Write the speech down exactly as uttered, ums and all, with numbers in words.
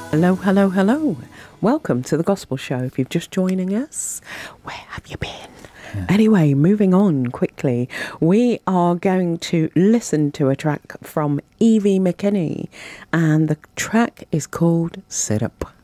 Hello, hello, hello. Welcome to the Gospel Show. If you're just joining us, where have you been? Yeah. Anyway, moving on quickly, we are going to listen to a track from Evie McKinney, and the track is called Sit Up.